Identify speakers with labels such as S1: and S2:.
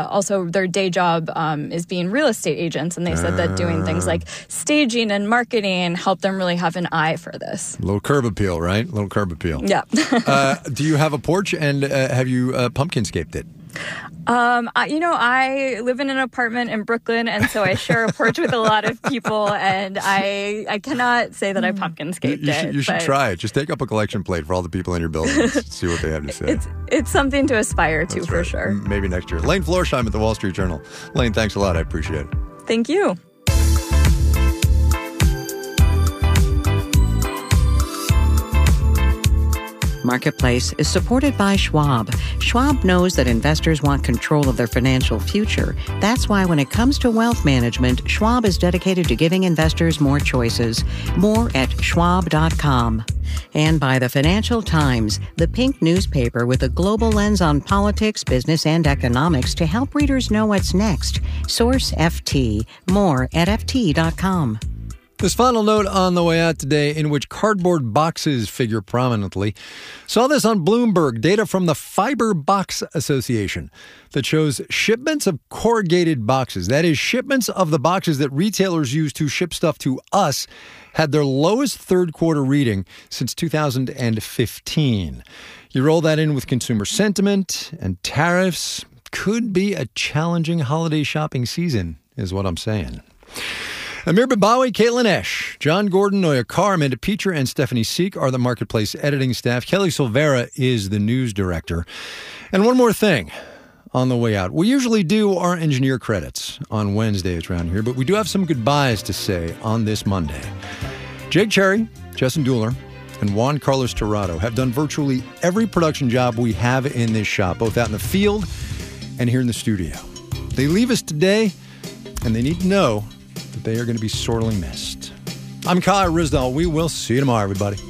S1: also their day job is being real estate agents. And they said that doing things like staging and marketing helped them really have an eye for this.
S2: A little curb appeal, right? A little curb appeal.
S1: Yeah.
S2: Do you have a porch, and have you pumpkinscaped it?
S1: I live in an apartment in Brooklyn, and so I share a porch with a lot of people, and I cannot say that I pumpkinscaped it.
S2: You should try it. Just take up a collection plate for all the people in your building and see what they have to say.
S1: It's something to aspire to. That's for
S2: right.
S1: Sure.
S2: Maybe next year. Lane Florsheim at the Wall Street Journal. Lane, thanks a lot. I appreciate it.
S1: Thank you.
S3: Marketplace is supported by Schwab. Schwab knows that investors want control of their financial future. That's why when it comes to wealth management, Schwab is dedicated to giving investors more choices. More at schwab.com. And by the Financial Times, the pink newspaper with a global lens on politics, business, and economics to help readers know what's next. Source FT. More at ft.com.
S2: This final note on the way out today, in which cardboard boxes figure prominently. Saw this on Bloomberg, data from the Fiber Box Association that shows shipments of corrugated boxes, that is, shipments of the boxes that retailers use to ship stuff to us, had their lowest third quarter reading since 2015. You roll that in with consumer sentiment and tariffs, could be a challenging holiday shopping season, is what I'm saying. Amir Babawi, Caitlin Esch, John Gordon, Noya Carr, Amanda Peacher, and Stephanie Seek are the Marketplace editing staff. Kelly Silvera is the news director. And one more thing on the way out. We usually do our engineer credits on Wednesdays around here, but we do have some goodbyes to say on this Monday. Jake Cherry, Justin Dueller, and Juan Carlos Tirado have done virtually every production job we have in this shop, both out in the field and here in the studio. They leave us today, and they need to know that they are going to be sorely missed. I'm Kai Ryssdal. We will see you tomorrow, everybody.